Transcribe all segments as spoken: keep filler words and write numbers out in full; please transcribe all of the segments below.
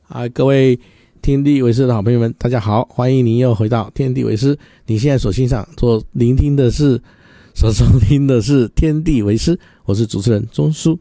啊，各位天地为师的好朋友们，大家好，欢迎您又回到天地为师。你现在所欣赏、所聆听的是、所收听的是天地为师，我是主持人钟叔。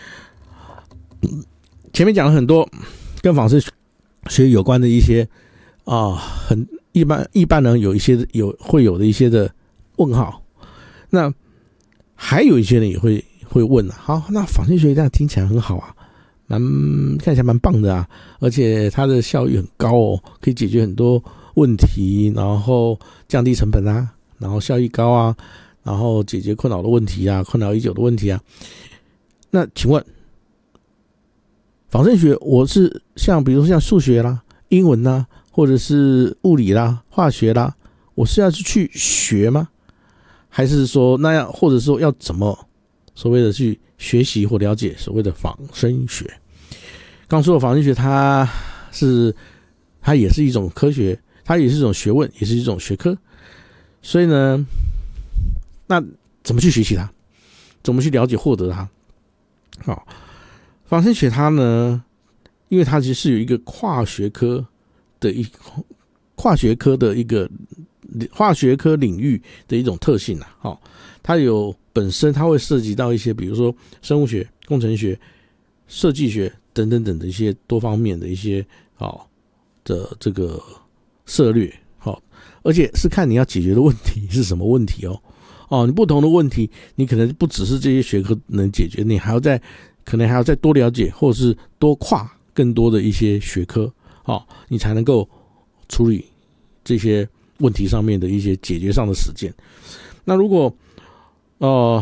前面讲了很多跟仿生学有关的一些啊、呃，很一般一般人有一些有会有的一些的问号。那还有一些人也会会问啊，好，那仿生学这样听起来很好啊，蛮看起来蛮棒的啊，而且它的效益很高哦，可以解决很多问题，然后降低成本啊，然后效益高啊，然后解决困扰的问题啊，困扰已久的问题啊。那请问，仿生学我是像比如说像数学啦、英文啦，或者是物理啦、化学啦，我是要去学吗？还是说那样，或者说要怎么所谓的去学习或了解所谓的仿生学？刚说的仿生学，它是它也是一种科学，它也是一种学问，也是一种学科。所以呢，那怎么去学习它？怎么去了解、获得它？好，仿生学它呢，因为它其实是有一个跨学科的一跨学科的一个跨学科领域的一种特性啊。好，它有本身它会涉及到一些，比如说生物学、工程学、设计学等等等的一些多方面的一些好的这个策略。好，而且是看你要解决的问题是什么问题哦。哦，你不同的问题，你可能不只是这些学科能解决，你还要再可能还要再多了解，或者是多跨更多的一些学科，哦，你才能够处理这些问题上面的一些解决上的实践。那如果呃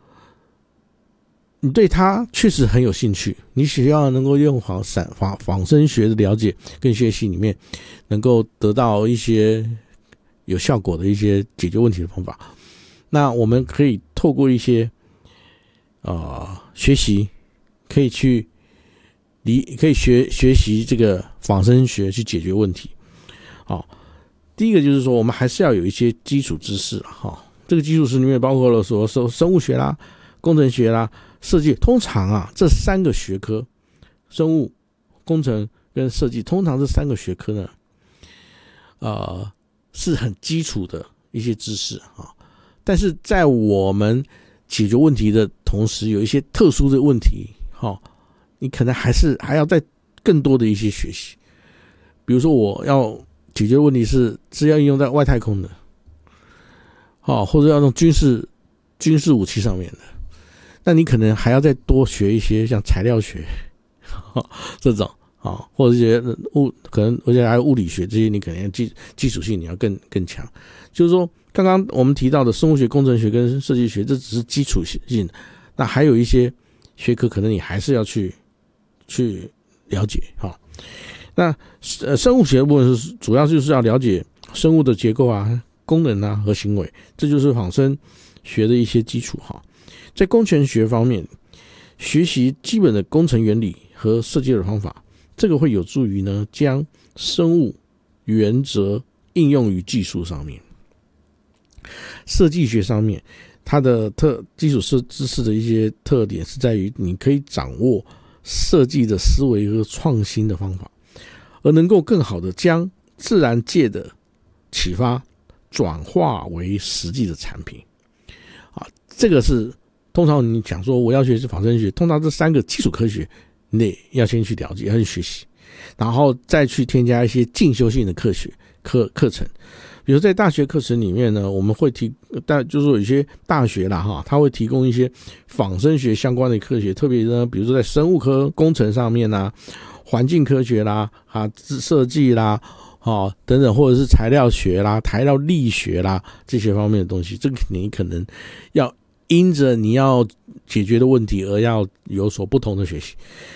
你对它确实很有兴趣，你需要能够用仿仿仿生学的了解跟学习里面，能够得到一些有效果的一些解决问题的方法。那我们可以透过一些呃学习，可以去理可以学学习这个仿生学去解决问题。好，第一个就是说，我们还是要有一些基础知识哈。这个基础知识里面包括了说生物学啦、工程学啦、设计。通常啊，这三个学科，生物、工程跟设计，通常这三个学科呢，呃，是很基础的一些知识啊。但是在我们解决问题的同时，有一些特殊的问题，哈，你可能还是还要再更多的一些学习。比如说，我要解决的问题是是要应用在外太空的，好，或者要用军事军事武器上面的，那你可能还要再多学一些像材料学这种，好，或者一些物可能而且还有物理学这些，你可能基基础性你要更更强。就是说，刚刚我们提到的生物学、工程学跟设计学，这只是基础性，那还有一些学科可能你还是要去去了解哈。那呃，生物学的部分是主要就是要了解生物的结构啊、功能啊和行为，这就是仿生学的一些基础哈。在工程学方面，学习基本的工程原理和设计的方法，这个会有助于呢将生物原则应用于技术上面。设计学上面，它的特基础知识的一些特点是在于，你可以掌握设计的思维和创新的方法，而能够更好的将自然界的启发转化为实际的产品。啊，这个是通常你讲说我要学是仿生学，通常这三个基础科学你得要先去了解，要去学习，然后再去添加一些进修性的课学课课程。比如在大学课程里面呢，我们会提，但就是说有些大学啦哈，它会提供一些仿生学相关的科学，特别呢，比如说在生物科工程上面啦、环境科学啦、啊设计啦、啊等等，或者是材料学啦、材料力学啦这些方面的东西，这个你可能要因着你要解决的问题而要有所不同的学习。